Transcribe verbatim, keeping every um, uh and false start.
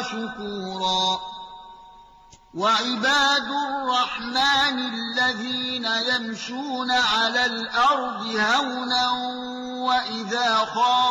وشكورا وعباد الرحمن الذين يمشون على الأرض هونا وإذا خاطبهم